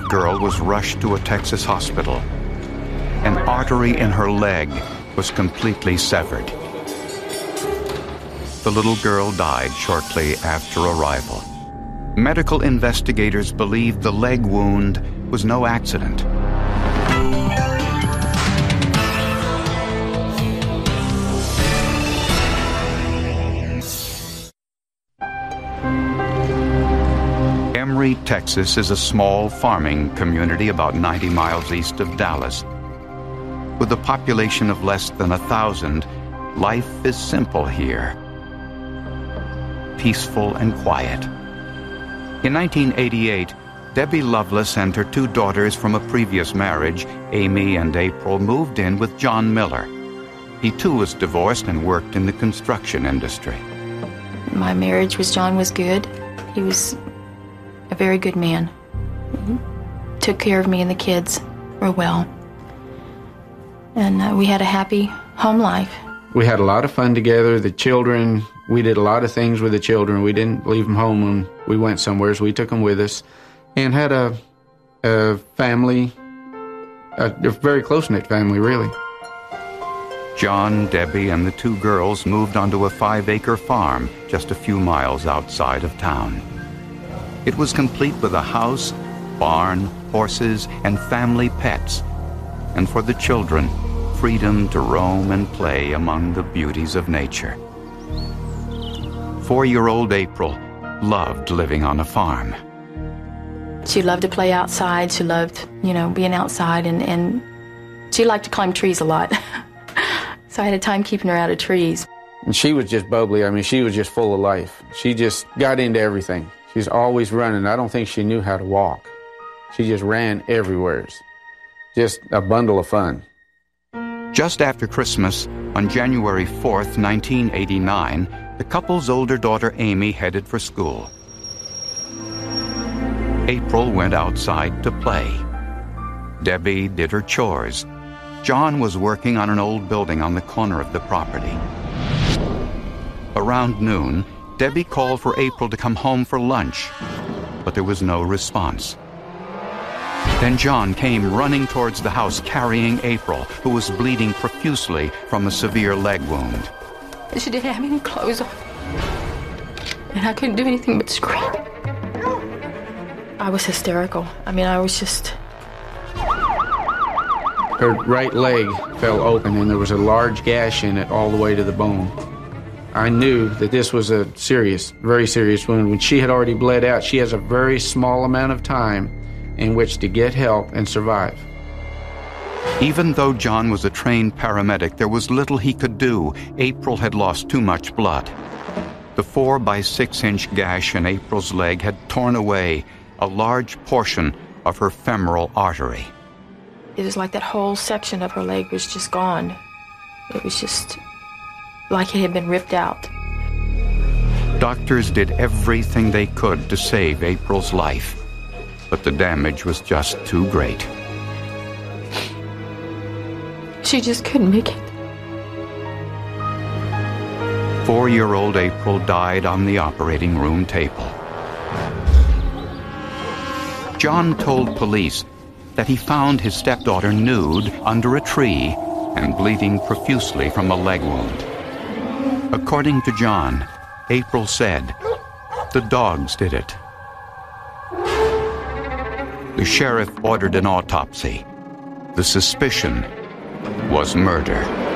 girl was rushed to a Texas hospital. An artery in her leg was completely severed. The little girl died shortly after arrival. Medical investigators believed the leg wound was no accident. Emory, Texas is a small farming community about 90 miles east of Dallas. With a population of less than 1,000, life is simple here. Peaceful and quiet. In 1988, Debbie Lovelace and her 2 daughters from a previous marriage, Amy and April, moved in with John Miller. He too was divorced and worked in the construction industry. My marriage with John was good. He was a very good man. Took care of me and the kids real well. And we had a happy home life. We had a lot of fun together. The children, we did a lot of things with the children. We didn't leave them home when we went somewhere, so we took them with us. And had a family, a very close-knit family, really. John, Debbie, and the 2 girls moved onto a 5-acre farm just a few miles outside of town. It was complete with a house, barn, horses, and family pets. And for the children, freedom to roam and play among the beauties of nature. 4-year-old April loved living on a farm. She loved to play outside. She loved, being outside, and she liked to climb trees a lot. So I had a time keeping her out of trees. And she was just bubbly. I mean, she was just full of life. She just got into everything. She's always running. I don't think she knew how to walk. She just ran everywhere. Just a bundle of fun. Just after Christmas, on January 4th, 1989, the couple's older daughter Amy headed for school. April went outside to play. Debbie did her chores. John was working on an old building on the corner of the property. Around noon, Debbie called for April to come home for lunch, but there was no response. Then John came running towards the house carrying April, who was bleeding profusely from a severe leg wound. She didn't have any clothes on, and I couldn't do anything but scream. I was hysterical. I was just... Her right leg fell open, and there was a large gash in it all the way to the bone. I knew that this was a serious, very serious wound. When she had already bled out, she has a very small amount of time in which to get help and survive. Even though John was a trained paramedic, there was little he could do. April had lost too much blood. The 4 by 6-inch gash in April's leg had torn away a large portion of her femoral artery. It was like that whole section of her leg was just gone. It was just like it had been ripped out. Doctors did everything they could to save April's life, but the damage was just too great. She just couldn't make it. 4-year-old April died on the operating room table. John told police that he found his stepdaughter nude under a tree and bleeding profusely from a leg wound. According to John, April said, "The dogs did it." The sheriff ordered an autopsy. The suspicion was murder.